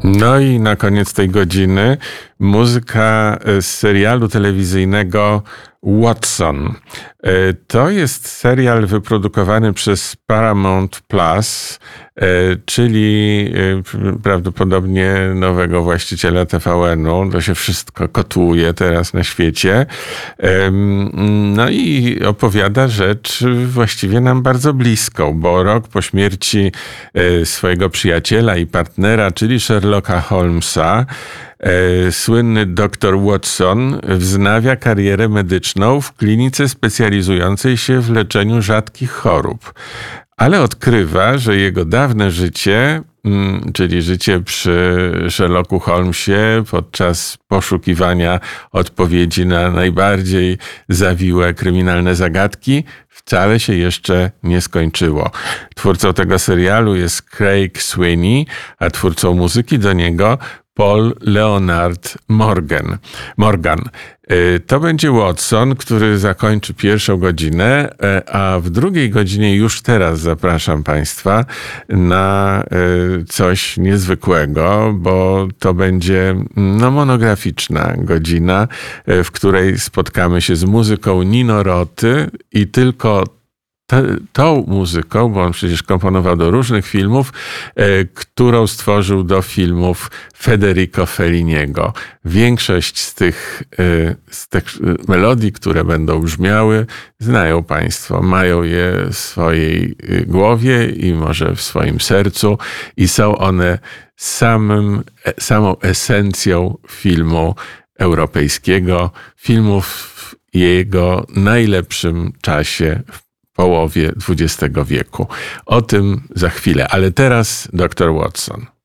No i na koniec tej godziny muzyka z serialu telewizyjnego Watson. To jest serial wyprodukowany przez Paramount Plus, czyli prawdopodobnie nowego właściciela TVN-u. To się wszystko kotłuje teraz na świecie. No i opowiada rzecz właściwie nam bardzo bliską, bo rok po śmierci swojego przyjaciela i partnera, czyli Sherlocka Holmesa, słynny dr Watson wznawia karierę medyczną w klinice specjalizującej się w leczeniu rzadkich chorób. Ale odkrywa, że jego dawne życie, czyli życie przy Sherlocku Holmesie podczas poszukiwania odpowiedzi na najbardziej zawiłe kryminalne zagadki, wcale się jeszcze nie skończyło. Twórcą tego serialu jest Craig Sweeney, a twórcą muzyki do niego Paul Leonard Morgan. To będzie Watson, który zakończy pierwszą godzinę, a w drugiej godzinie już teraz zapraszam Państwa na coś niezwykłego, bo to będzie monograficzna godzina, w której spotkamy się z muzyką Nino Roty i tylko tą muzyką, bo on przecież komponował do różnych filmów, którą stworzył do filmów Federico Felliniego. Większość z tych melodii, które będą brzmiały, znają Państwo, mają je w swojej głowie i może w swoim sercu i są one samą esencją filmu europejskiego, filmu w jego najlepszym czasie, połowie XX wieku. O tym za chwilę, ale teraz dr Watson.